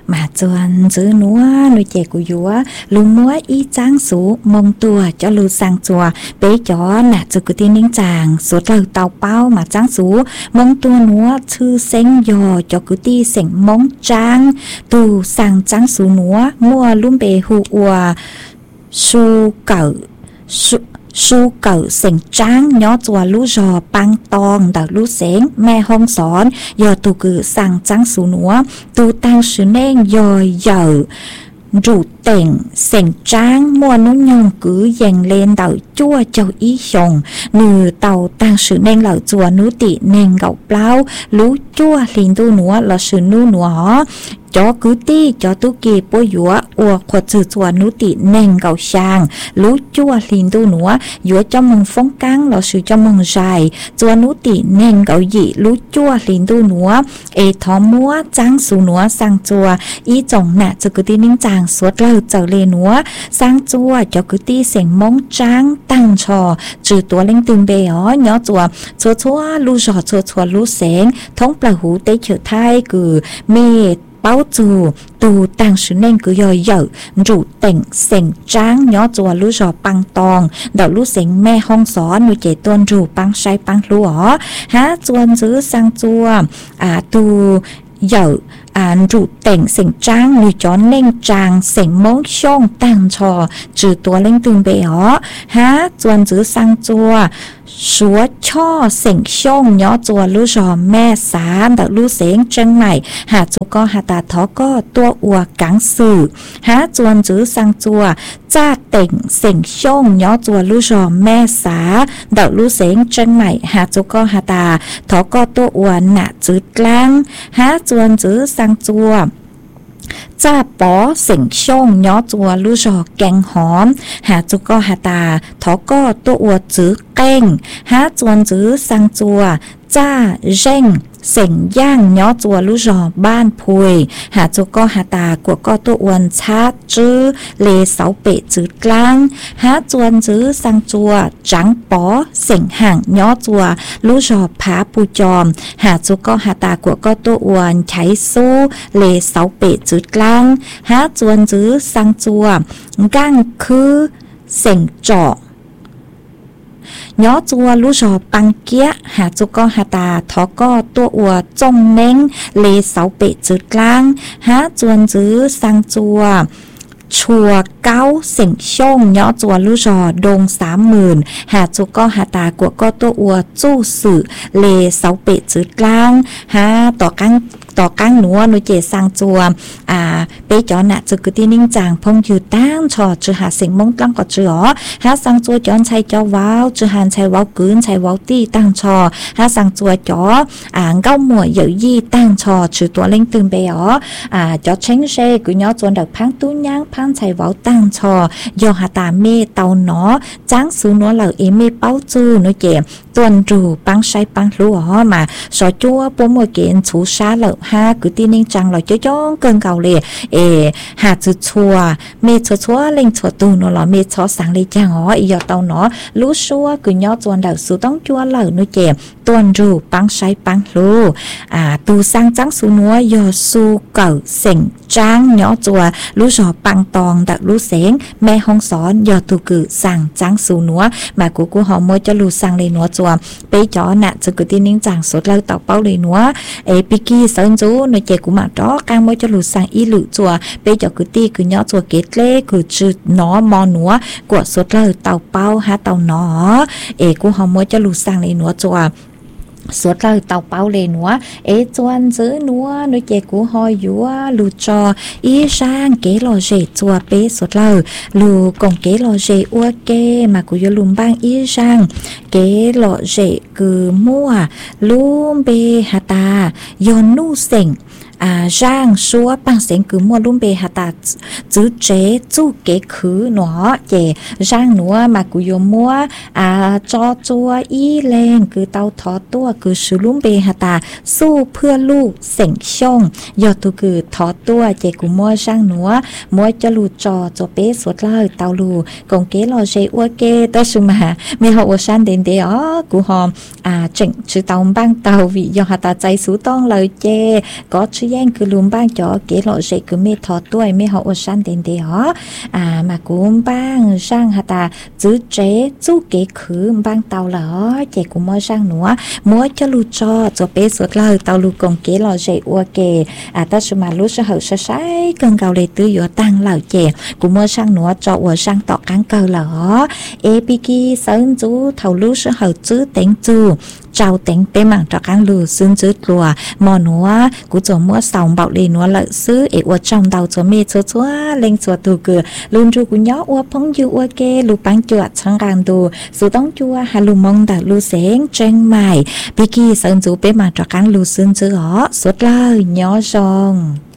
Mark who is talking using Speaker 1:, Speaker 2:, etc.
Speaker 1: mà chuan giữ núa nuôi trẻ của dúa lù múa y tráng số mông tua cho lù sang chùa bế chó nạ cho cứ tin nính chàng số lời tàu bao mà tráng số mông tua núa thư xanh dò cho cứ ti sảnh mông tráng từ sang tráng số núa mua lùm bề hù ua su cẩu sảnh tráng nhó chùa lú rò băng tòng đảo lú sén mẹ hông xón giờ tù cử sang tráng số núa tù tăng sứ nên dòi dở rủ tỉnh sảnh tráng mua nú nhung cứ dành lên đảo chua châu ý sòng nừ tàu tăng sứ nên lở chùa nú tị nên gạo plau lú chua liền tu núa là sứ nú núa cho cứ ti cho tu kỳ bôi dúa ua quật sự chùa nú tị nên gạo sang lú chua liền tu núa dúa cho mừng phong căng là sự cho mừng dài chùa nú tị nên gạo dị lú chua liền tu núa ê thó múa tráng su núa sang chùa ý chồng nạ cho cứ ti nính chàng suốt lơ trở lên núa sang chùa cho cứ ti sảnh mông tráng tăng trò trừ tua lên từng bề ó nhỏ chùa chùa lú rò chùa lú sén thống bờ hú tế trở thai cứ mê báo chù tù tăng sứ nên cứ dòi dở rủ tỉnh sảnh tráng nhỏ chùa lú rò băng tòng đảo lú sảnh mẹ hông xó nuôi trẻ tuôn rủ băng say băng lú ó há chuôn giữ sang chùa tù dở rủ tỉnh sảnh tráng nuôi chó nên tràng sảnh mông xông tăng trò trừ tua lên từng bề ó há chuôn giữ sang chùa súa cho sảnh xông nhỏ chùa lú rò mẹ xá đảo lú sảnh chân mày hạ chú có hạ tà thó có tua ua cáng sử há chuôn giữ sang chùa cha tỉnh sảnh xông nhỏ chùa lú rò mẹ xá đảo lú sảnh chân mày hạ chú có hạ tà thó có tua ua nạ chữ lang há chuôn giữ sang chùa cha bó sảnh xông nhỏ chùa lú rò canh hóm hạ chú có hạ tà thó có tua ua chữ canh há chuôn giữ sang chùa cha ranh sảnh giang nhỏ chùa lú rò ban phùi hạ chú có hạ tà của có tua uẩn chát chữ lê sáu bệ chữ lang há chuôn giữ sang chùa trắng bó sảnh hàng nhỏ chùa lú rò phá pu chòm hạ chú có hạ tà của có tua uẩn cháy su lê sáu bệ chữ lang há chuôn giữ sang chùa gang khư sảnh trọ nhỏ chùa lú rò băng kia hạ chú có hạ tà thó có tua ua trong nén lê sáu bệ chữ lang há chuôn giữ sang chùa cao sảnh xông nhỏ chùa lú rò đông 30,000 hạ chú có hạ tà của có tua ua chu sử lê sáu bệ chữ lang há tỏ căng núa nuôi trẻ sang chùa bế chó nạ chữ cứ tin ninh chàng phong dư tăng trò chữ hạ sảnh mông tăng có chữ ó há sang chùa chón chay cho vào chữ hàn chay vào cướn chay vào ti tăng trò há sang chùa chó ngao mùa dữ di tăng trò chữ tua lên từng bè ó chó tránh xe cứ nhỏ chuồn đặc phang tú nhang phang chay vào tăng trò do hạ tà mê tàu nó tráng xứ nó là ý mê báo chư nuôi trẻ tuần rù băng say băng lúa ó mà sò chua bố mùa kiện chú xa lợ ha cứ tin ninh chàng là cho cơn cầu lìa hạ chữ chua mê chua lên chua tù nó là mê chó sáng lì chàng ó giờ tàu nó lú xua cứ nhỏ chuồn đặc xứ tông chua lợ nuôi trẻ tuần rù băng say băng lúa tù sang trắng xứ núa do su cẩu sảnh tráng nhỏ chùa lú rò băng tòng đặc lú sén mẹ hông xón do tù cử sang trắng xứ núa mà của họ mua cho lú sang lì núa chùa bế chó nạ cho cứ tin ninh chàng sốt lâu tàu bao lì núa piki sơn chú nơi trẻ của mạng đó càng mua cho lú sang ý lự chùa bế chó cứ ti cứ nhỏ chùa kết lê cứ chữ nó mò núa của sốt lâu tàu bao ha tàu nó của họ mua cho lú sang lì núa chùa suốt lời tàu bao lề núa chuan giữ núa nơi trẻ của hoi dúa lù cho ý sang kế lò rể chùa bế suốt lời lù còn kế lò rể ua kê mà của yo lùm bang ý sang kế lò rể cứ mua lùm bê hà tà yo nu sỉnh rang xua băng sén cứ mua lùm bê hà tà giữ chế chu kế khứ nó chè rang núa mà của yo mua cho chua ý lên cứ tàu thọ tua cứ sử lùm bê hà tà su phưa lu sảnh xông do tu cứ thọ tua chè của mua rang núa mua cho lù cho bế suốt lời tàu lù còn kế lò dê ua kê tôi sư mà mẹ họ san đến để ó của họ chỉnh chữ tàu băng tàu vì do hà tà chạy sú tông lời chè có chi gian cứ lùm bang cho kế lộ sẽ cứ mê thọ tuổi mê họ ở sang tiền thì họ mà cũng bang sang hà ta giữ chế chú kế khứ bang tàu là chế cũng mua sang nữa mua cho lu cho bé suốt lời tàu lu còn kế lộ sẽ ua kề ta số mà lu sẽ hở sẽ sai cần cầu để tư dựa tăng lời chế cũng mua sang nữa cho ua sang tọ cán cờ là epiki sơn chú thầu lu sẽ hở chữ tiếng chú trao tiếng bé mảng cho cán lu xương chữ lùa mò nữa cũng cho mua sòng bạo lì nữa lợi xứ ua trong đầu cho mê cho chúa lên chúa tù cửa luôn chú cũng nhó ua phong dư ua kê lu băng chuột sang càng tù sự tông chua hà lu mong đã lu sáng tranh mài biki sơn chú bé mảng cho cán lu xương chữ ó suốt lời nhó rong